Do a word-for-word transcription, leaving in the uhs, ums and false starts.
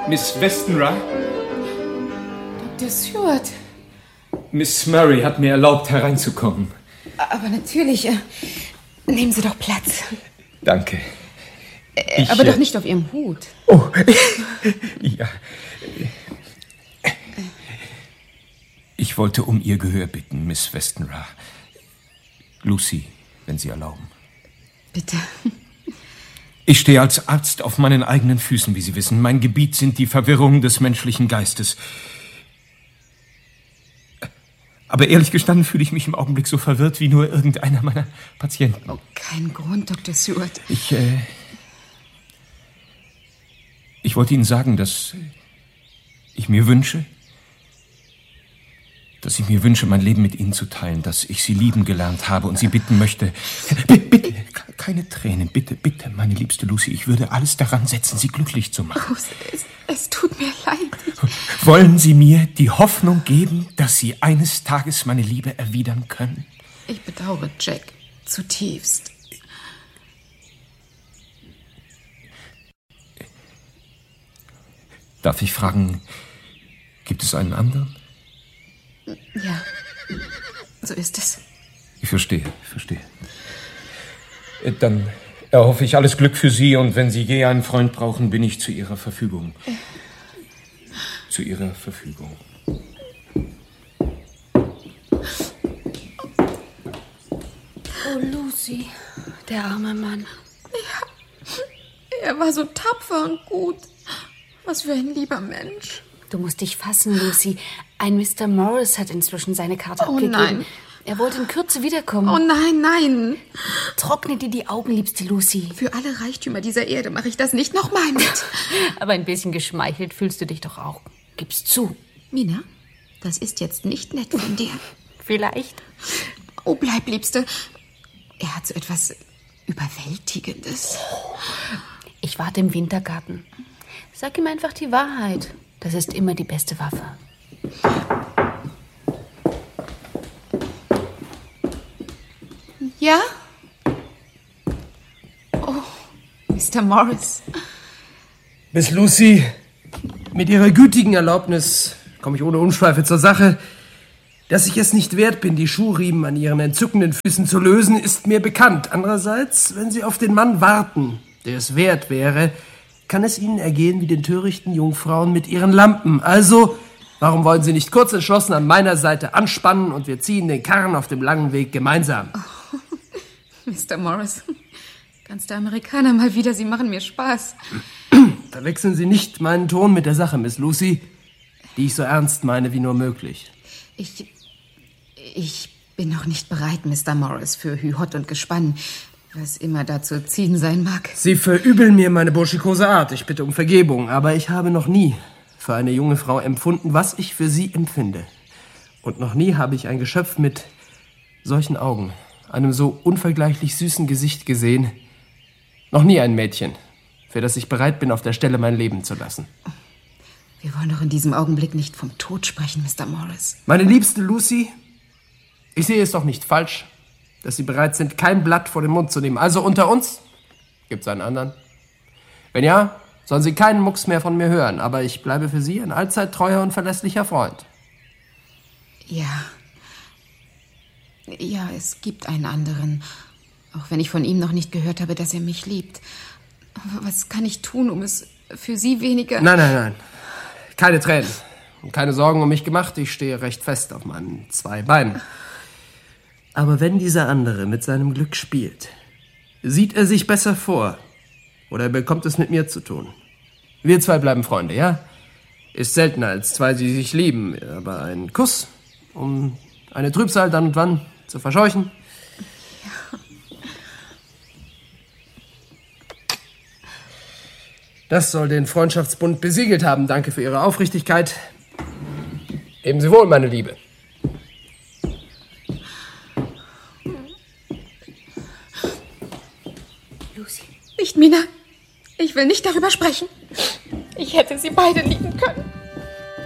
Miss Westenra? Doktor Seward. Miss Murray hat mir erlaubt, hereinzukommen. Aber natürlich. Äh, nehmen Sie doch Platz. Danke. Äh, ich, aber äh, doch nicht auf Ihrem Hut. Oh, ja. Ich wollte um Ihr Gehör bitten, Miss Westenra. Lucy, wenn Sie erlauben. Bitte. Ich stehe als Arzt auf meinen eigenen Füßen, wie Sie wissen. Mein Gebiet sind die Verwirrungen des menschlichen Geistes. Aber ehrlich gestanden fühle ich mich im Augenblick so verwirrt wie nur irgendeiner meiner Patienten. Oh, kein Grund, Doktor Seward. Ich, äh... Ich wollte Ihnen sagen, dass ich mir wünsche, dass ich mir wünsche, mein Leben mit Ihnen zu teilen, dass ich Sie lieben gelernt habe und Sie bitten möchte... Bitte, bitte, keine Tränen, bitte, bitte, meine liebste Lucy, ich würde alles daran setzen, Sie glücklich zu machen. Oh, es, es tut mir leid. Wollen Sie mir die Hoffnung geben, dass Sie eines Tages meine Liebe erwidern können? Ich bedauere Jack zutiefst. Darf ich fragen, gibt es einen anderen? Ja, so ist es. Ich verstehe, ich verstehe. Dann erhoffe ich alles Glück für Sie und wenn Sie je einen Freund brauchen, bin ich zu Ihrer Verfügung. Äh. Zu Ihrer Verfügung. Oh, Lucy, der arme Mann. Ja, er war so tapfer und gut. Was für ein lieber Mensch. Du musst dich fassen, Lucy. Ein Mister Morris hat inzwischen seine Karte oh, abgegeben. Nein. Er wollte in Kürze wiederkommen. Oh nein, nein. Trockne dir die Augen, liebste Lucy. Für alle Reichtümer dieser Erde mache ich das nicht nochmal mit. Aber ein bisschen geschmeichelt fühlst du dich doch auch. Gib's zu. Mina, das ist jetzt nicht nett von dir. Vielleicht. Oh, bleib, Liebste. Er hat so etwas Überwältigendes. Ich warte im Wintergarten. Sag ihm einfach die Wahrheit. Das ist immer die beste Waffe. Ja? Oh, Mister Morris. Miss Lucy, mit Ihrer gütigen Erlaubnis komme ich ohne Umschweife zur Sache. Dass ich es nicht wert bin, die Schuhriemen an Ihren entzückenden Füßen zu lösen, ist mir bekannt. Andererseits, wenn Sie auf den Mann warten, der es wert wäre, kann es Ihnen ergehen wie den törichten Jungfrauen mit ihren Lampen. Also, warum wollen Sie nicht kurz entschlossen an meiner Seite anspannen und wir ziehen den Karren auf dem langen Weg gemeinsam? Oh, Mister Morris, ganz der Amerikaner mal wieder, Sie machen mir Spaß. Verwechseln Sie nicht meinen Ton mit der Sache, Miss Lucy, die ich so ernst meine wie nur möglich. Ich, ich bin noch nicht bereit, Mister Morris, für Hü-Hott und Gespann, was immer da zu ziehen sein mag. Sie verübeln mir meine burschikose Art. Ich bitte um Vergebung. Aber ich habe noch nie für eine junge Frau empfunden, was ich für sie empfinde. Und noch nie habe ich ein Geschöpf mit solchen Augen, einem so unvergleichlich süßen Gesicht gesehen. Noch nie ein Mädchen, für das ich bereit bin, auf der Stelle mein Leben zu lassen. Wir wollen doch in diesem Augenblick nicht vom Tod sprechen, Mister Morris. Meine liebste Lucy, ich sehe es doch nicht falsch, dass Sie bereit sind, kein Blatt vor den Mund zu nehmen. Also unter uns gibt's einen anderen. Wenn ja, sollen Sie keinen Mucks mehr von mir hören. Aber ich bleibe für Sie ein allzeit treuer und verlässlicher Freund. Ja. Ja, es gibt einen anderen. Auch wenn ich von ihm noch nicht gehört habe, dass er mich liebt. Was kann ich tun, um es für Sie weniger... Nein, nein, nein. Keine Tränen. Und keine Sorgen um mich gemacht. Ich stehe recht fest auf meinen zwei Beinen. Aber wenn dieser andere mit seinem Glück spielt, sieht er sich besser vor oder er bekommt es mit mir zu tun. Wir zwei bleiben Freunde, ja? Ist seltener als zwei, die sich lieben, aber ein Kuss, um eine Trübsal dann und wann zu verscheuchen. Ja. Das soll den Freundschaftsbund besiegelt haben. Danke für Ihre Aufrichtigkeit. Leben Sie wohl, meine Liebe. Nicht, Mina. Ich will nicht darüber sprechen. Ich hätte sie beide lieben können.